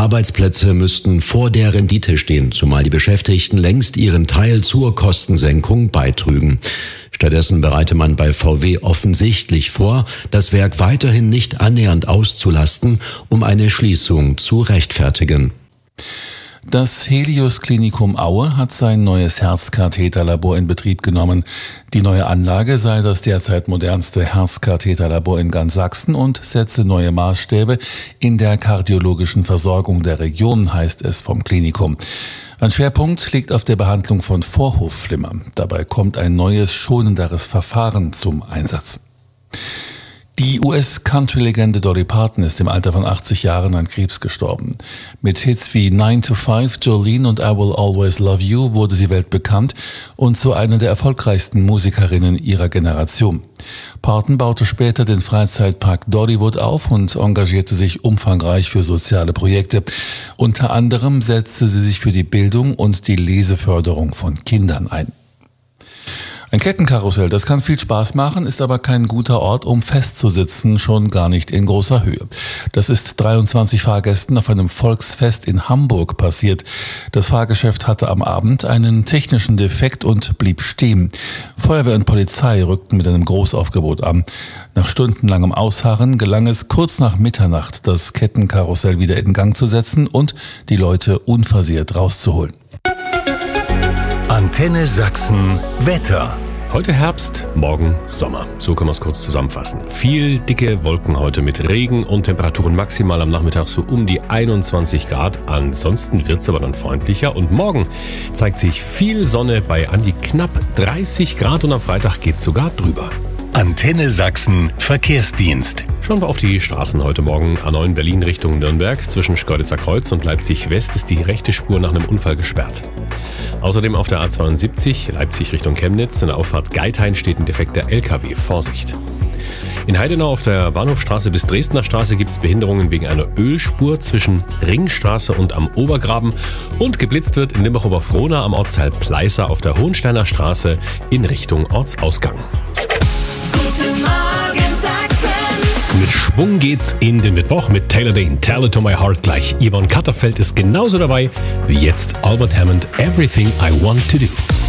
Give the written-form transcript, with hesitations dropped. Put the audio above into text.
Arbeitsplätze müssten vor der Rendite stehen, zumal die Beschäftigten längst ihren Teil zur Kostensenkung beitrügen. Stattdessen bereite man bei VW offensichtlich vor, das Werk weiterhin nicht annähernd auszulasten, um eine Schließung zu rechtfertigen. Das Helios Klinikum Aue hat sein neues Herzkatheterlabor in Betrieb genommen. Die neue Anlage sei das derzeit modernste Herzkatheterlabor in ganz Sachsen und setze neue Maßstäbe in der kardiologischen Versorgung der Region, heißt es vom Klinikum. Ein Schwerpunkt liegt auf der Behandlung von Vorhofflimmer. Dabei kommt ein neues, schonenderes Verfahren zum Einsatz. Die US-Country-Legende Dolly Parton ist im Alter von 80 Jahren an Krebs gestorben. Mit Hits wie 9 to 5, Jolene und I Will Always Love You wurde sie weltbekannt und zu einer der erfolgreichsten Musikerinnen ihrer Generation. Parton baute später den Freizeitpark Dollywood auf und engagierte sich umfangreich für soziale Projekte. Unter anderem setzte sie sich für die Bildung und die Leseförderung von Kindern ein. Ein Kettenkarussell, das kann viel Spaß machen, ist aber kein guter Ort, um festzusitzen, schon gar nicht in großer Höhe. Das ist 23 Fahrgästen auf einem Volksfest in Hamburg passiert. Das Fahrgeschäft hatte am Abend einen technischen Defekt und blieb stehen. Feuerwehr und Polizei rückten mit einem Großaufgebot an. Nach stundenlangem Ausharren gelang es kurz nach Mitternacht, das Kettenkarussell wieder in Gang zu setzen und die Leute unversehrt rauszuholen. Antenne Sachsen Wetter. Heute Herbst, morgen Sommer. So können wir es kurz zusammenfassen. Viel dicke Wolken heute mit Regen und Temperaturen maximal am Nachmittag so um die 21 Grad. Ansonsten wird es aber dann freundlicher. Und morgen zeigt sich viel Sonne bei an die knapp 30 Grad und am Freitag geht es sogar drüber. Antenne Sachsen Verkehrsdienst. Schauen wir auf die Straßen heute Morgen. A9 Berlin Richtung Nürnberg. Zwischen Schkeuditzer Kreuz und Leipzig West ist die rechte Spur nach einem Unfall gesperrt. Außerdem auf der A72 Leipzig Richtung Chemnitz. In der Auffahrt Geithain steht ein defekter LKW. Vorsicht! In Heidenau auf der Bahnhofstraße bis Dresdner Straße gibt es Behinderungen wegen einer Ölspur zwischen Ringstraße und am Obergraben. Und geblitzt wird in Limbach-Oberfrohna am Ortsteil Pleißer auf der Hohensteiner Straße in Richtung Ortsausgang. Guten Morgen Sachsen. Mit Schwung geht's in den Mittwoch mit Taylor Dane, Tell It to My Heart gleich. Yvonne Katterfeld ist genauso dabei wie jetzt Albert Hammond, Everything I Want to Do.